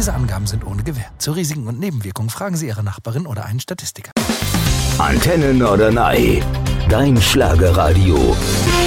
Diese Angaben sind ohne Gewähr. Zu Risiken und Nebenwirkungen fragen Sie Ihre Nachbarin oder einen Statistiker. Antenne Norderney, dein Schlagerradio.